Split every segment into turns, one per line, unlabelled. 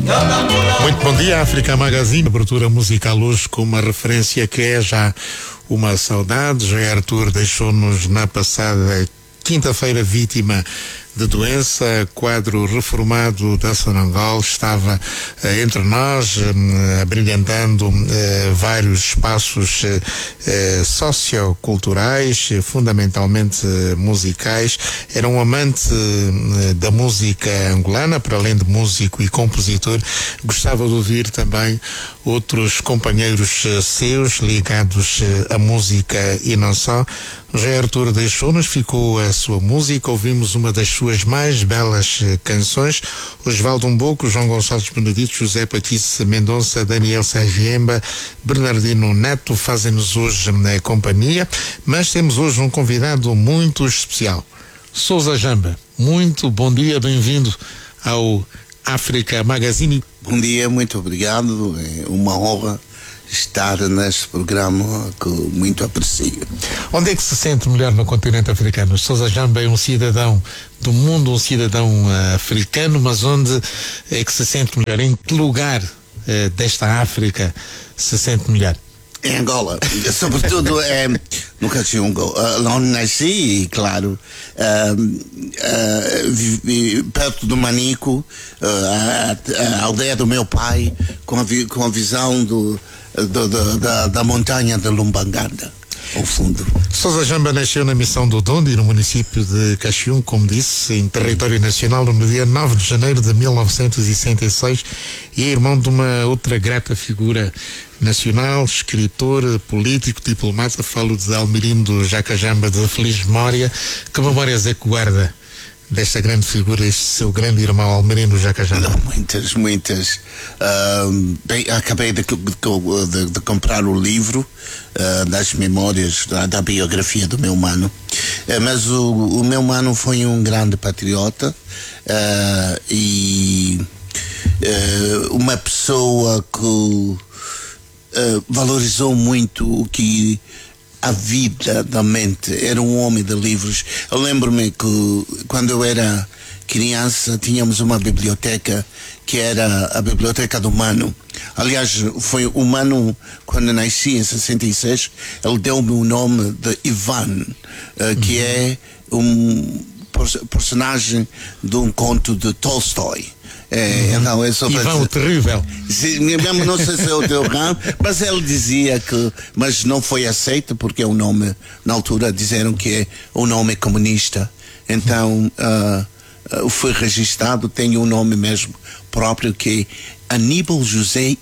Muito bom dia, África Magazine. Abertura musical hoje com uma referência que é já uma saudade. José Arthur deixou-nos na passada quinta-feira vítima de doença. Quadro reformado da Sonangol estava entre nós, abrilhantando vários espaços socioculturais, fundamentalmente musicais. Era um amante da música angolana, para além de músico e compositor. Gostava de ouvir também outros companheiros seus ligados à música e não só. José Arthur deixou-nos, ficou a sua música, ouvimos uma das suas mais belas canções. Osvaldo Umboco, João Gonçalves Benedito, José Paquice Mendonça, Daniel Sargiemba, Bernardino Neto fazem-nos hoje na companhia, mas temos hoje um convidado muito especial, Sousa Jamba. Muito bom dia, bem-vindo ao África Magazine.
Bom dia, muito obrigado, é uma honra estar neste programa que muito aprecio.
Onde é que se sente melhor no continente africano? Sousa Jamba é um cidadão do mundo, um cidadão africano, mas onde é que se sente melhor? Em que lugar desta África se sente melhor?
Em Angola, sobretudo no Cachungo, onde nasci, e claro, vivi perto do Manico, a aldeia do meu pai, com a visão da montanha de Lumbanganda, ao fundo.
Sousa Jamba nasceu na missão do Dondi, no município de Caxium, como disse, em território nacional, no dia 9 de janeiro de 1966, e é irmão de uma outra grata figura nacional, escritor, político, diplomata. Falo de Almirindo Jaca Jamba, de feliz memória. Que memórias é que guarda desta grande figura, este seu grande irmão Almirindo Jaca Jamba?
Muitas. Bem, acabei de comprar o livro das memórias, da biografia do meu mano. Mas o meu mano foi um grande patriota e uma pessoa que valorizou muito o que a vida da mente. Era um homem de livros. Eu lembro-me que quando eu era criança tínhamos uma biblioteca que era a biblioteca do Mano. Aliás, foi o Mano, quando nasci em 66, ele deu-me o nome de Ivan, que é um personagem de um conto de Tolstói. Então é sobre
Ivan o Terrível.
Sim, mesmo não sei se é o teu ramo, mas ele dizia que, mas não foi aceito porque é um nome, na altura disseram que é um nome comunista. Então foi registado, tem um nome mesmo próprio, que é Aníbal José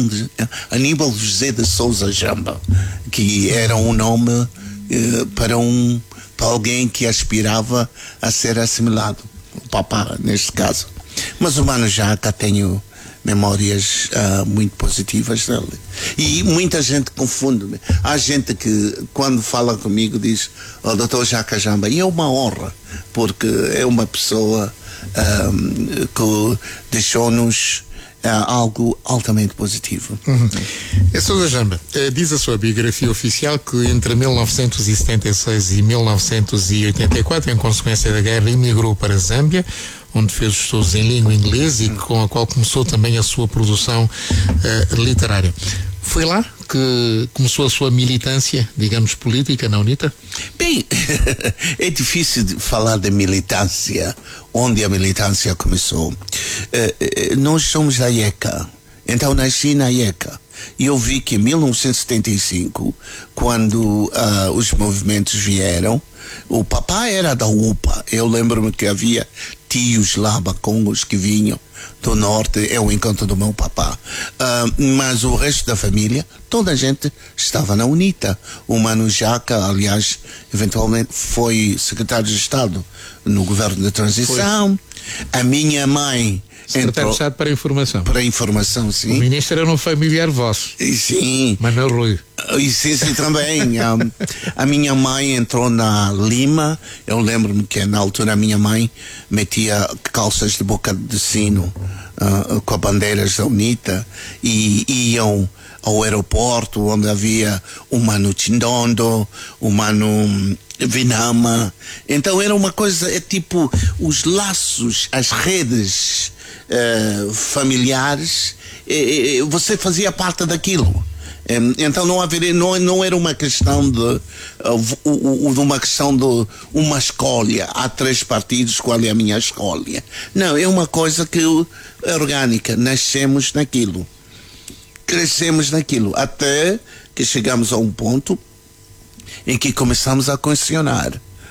de Sousa Jamba, que era um nome para alguém que aspirava a ser assimilado, o papá neste caso. Mas o Mano Jaca, tenho memórias muito positivas dele. E muita gente confunde-me. Há gente que, quando fala comigo, diz: "Oh, Dr. Jaca Jamba", e é uma honra, porque é uma pessoa que deixou-nos algo altamente positivo.
Sousa Jamba, diz a sua biografia oficial que entre 1976 e 1984, em consequência da guerra, emigrou para a Zâmbia, onde fez os estudos em língua inglesa e com a qual começou também a sua produção literária. Foi lá que começou a sua militância, digamos, política na UNITA?
Bem, é difícil de falar de militância, onde a militância começou. Nós somos da IECA, então nasci na IECA. E eu vi que em 1975, quando os movimentos vieram, o papai era da UPA. Eu lembro-me que havia tios lá, bacongos, que vinham do norte, é o encontro do meu papá. Mas o resto da família, toda a gente estava na UNITA. O Mano Jaca, aliás, eventualmente foi secretário de Estado no governo de transição. Foi. A minha mãe
secretário de Estado para a Informação.
Para a Informação, sim.
O ministro era um familiar vosso.
Sim.
Manuel Rui.
Sim, também. A minha mãe entrou na Lima. Eu lembro-me que na altura a minha mãe metia calças de boca de sino com bandeiras da UNITA e iam ao aeroporto onde havia o Mano Chindondo, o Mano Vinama. Então era uma coisa, é tipo os laços, as redes familiares, você fazia parte daquilo. Então não era uma questão de uma escolha. Há 3 partidos, qual é a minha escolha? Não, é uma coisa que é orgânica. Nascemos naquilo, crescemos naquilo, até que chegamos a um ponto em que começamos a questionar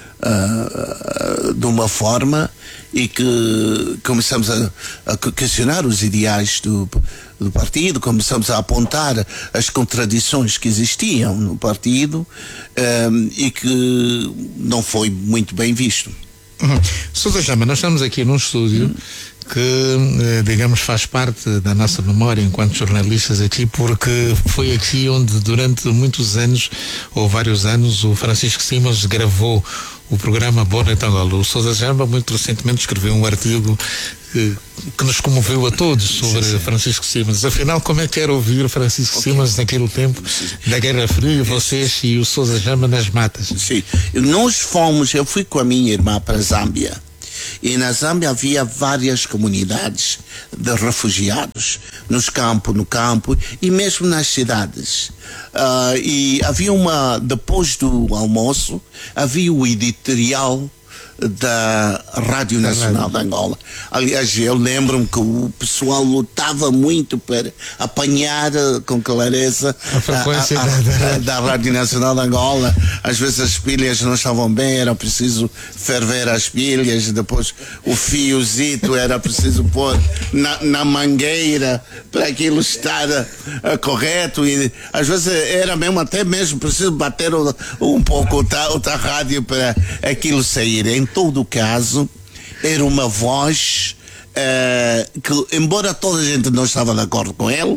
de uma forma e que começamos a questionar os ideais do partido, começamos a apontar as contradições que existiam no partido, e que não foi muito bem visto.
Sousa Jamba, nós estamos aqui num estúdio que, digamos, faz parte da nossa memória enquanto jornalistas aqui, porque foi aqui onde durante muitos anos, ou vários anos, o Francisco Simas gravou o programa Boa Noite Angola. O Sousa Jamba muito recentemente escreveu um artigo que nos comoveu a todos sobre Francisco Simas. Afinal, como é que era ouvir Francisco Simas naquele tempo da Guerra Fria, vocês e o Sousa Jamba nas matas?
Sim, eu fui com a minha irmã para a Zâmbia. E na Zâmbia havia várias comunidades de refugiados, no campo e mesmo nas cidades. E havia depois do almoço, havia o editorial da Rádio Nacional de Angola. Aliás, eu lembro-me que o pessoal lutava muito para apanhar com clareza
a frequência
da Rádio Nacional de Angola. Às vezes as pilhas não estavam bem, era preciso ferver as pilhas, depois o fiozito era preciso pôr na mangueira para aquilo estar correto, e às vezes era até mesmo preciso bater um pouco outra rádio para aquilo sair. Em todo caso, era uma voz que, embora toda a gente não estava de acordo com ele,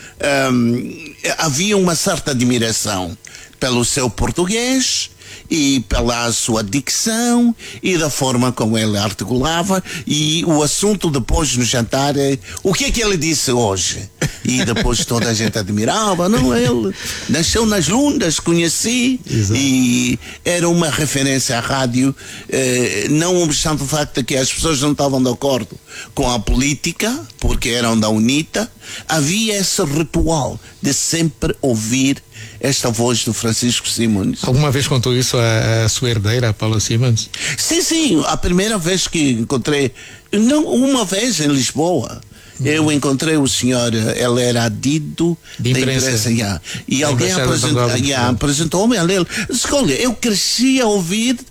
havia uma certa admiração pelo seu português e pela sua dicção e da forma como ele articulava. E o assunto depois no jantar é o que é que ele disse hoje, e depois toda a gente admirava. Não, ele nasceu nas Lundas, conheci. Exato. E era uma referência à rádio, não obstante o facto de que as pessoas não estavam de acordo com a política, porque eram da UNITA. Havia esse ritual de sempre ouvir esta voz do Francisco Simões.
Alguma vez contou isso a sua herdeira, a Paula Simões?
Sim, a primeira vez que encontrei, não, uma vez em Lisboa, eu encontrei o senhor, ele era adido
de imprensa,
e alguém apresentou-me a ele. Olha, eu cresci a ouvir-te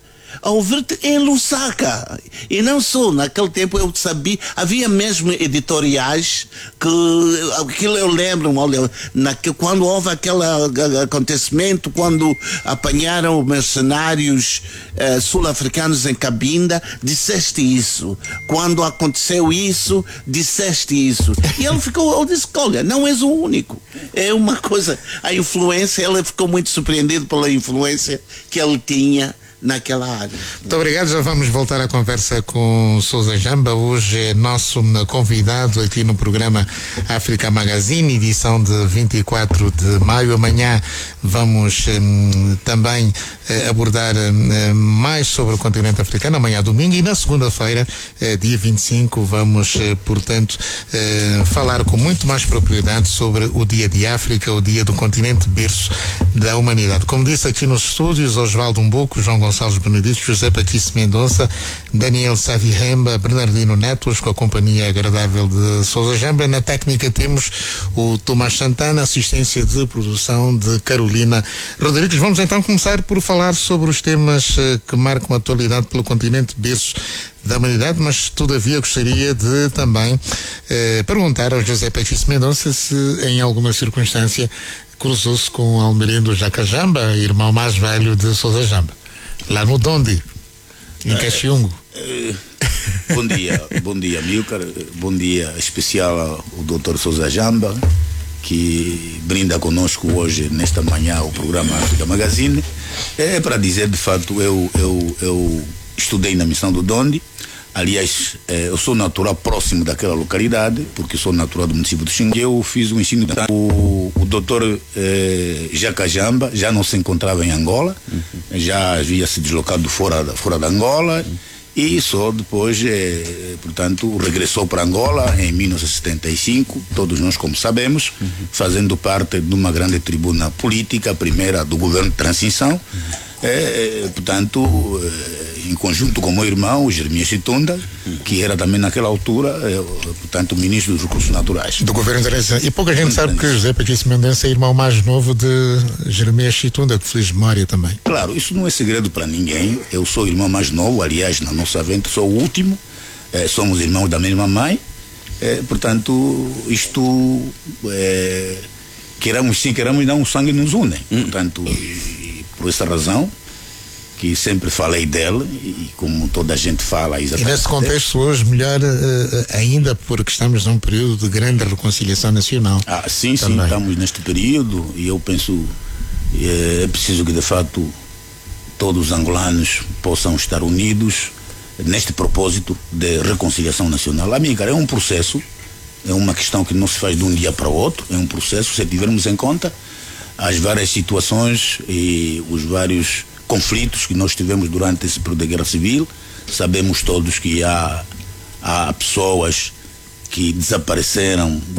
em Lusaka. E não só, naquele tempo eu sabia, havia mesmo editoriais que aquilo eu lembro, olha, quando houve aquele acontecimento, quando apanharam mercenários sul-africanos em Cabinda, disseste isso. Quando aconteceu isso, disseste isso. E ele ficou, eu disse, olha, não és o único. É uma coisa, a influência, ele ficou muito surpreendido pela influência que ele tinha naquela área.
Muito obrigado, já vamos voltar à conversa com Sousa Jamba. Hoje é nosso convidado aqui no programa África Magazine, edição de 24 de maio. Amanhã vamos também abordar mais sobre o continente africano, amanhã domingo, e na segunda-feira, dia 25, vamos, portanto, falar com muito mais propriedade sobre o Dia de África, o Dia do Continente Berço da Humanidade. Como disse aqui nos estúdios, Osvaldo Umbuco, João Gonçalves Benedito, José Patrício Mendonça, Daniel Savirremba, Bernardino Netos, com a companhia agradável de Sousa Jamba. Na técnica temos o Tomás Santana, assistência de produção de Carolina Rodrigues. Vamos então começar por falar sobre os temas que marcam a atualidade pelo continente berço da humanidade, mas todavia gostaria de também perguntar ao José Patrício Mendonça se em alguma circunstância cruzou-se com Almerindo Jaca Jamba, irmão mais velho de Sousa Jamba, lá no Dondi, em Caxiungo.
Bom dia, Milcar. Bom dia especial ao Dr. Sousa Jamba, que brinda conosco hoje, nesta manhã, o programa África Magazine. É para dizer, de fato, eu estudei na missão do Dondi. Aliás, eu sou natural próximo daquela localidade, porque sou natural do município do Xingu. Eu fiz um ensino. O doutor Jaca Jamba já não se encontrava em Angola, já havia se deslocado fora da Angola, e só depois, portanto, regressou para Angola em 1975, todos nós como sabemos, fazendo parte de uma grande tribuna política, a primeira do governo de transição, portanto, em conjunto com o meu irmão, o Jeremias Chitunda, que era também naquela altura, portanto, ministro dos Recursos Naturais.
Do governo de transição. E pouca gente sabe que José Paquice Mendonça é irmão mais novo de Jeremias Chitunda, de feliz memória também.
Claro, isso não é segredo para ninguém. Eu sou o irmão mais novo, aliás, na nossa aventa sou o último, somos irmãos da mesma mãe, portanto, isto, queramos sim, queramos não, o sangue nos une. Portanto, por essa razão que sempre falei dele, e como toda a gente fala exatamente.
E nesse contexto hoje melhor ainda, porque estamos num período de grande reconciliação nacional.
Sim, estamos neste período, e eu penso é preciso que de fato todos os angolanos possam estar unidos neste propósito de reconciliação nacional. Amiga, é um processo, é uma questão que não se faz de um dia para o outro, é um processo, se tivermos em conta as várias situações e os vários conflitos que nós tivemos durante esse período de guerra civil. Sabemos todos que há pessoas que desapareceram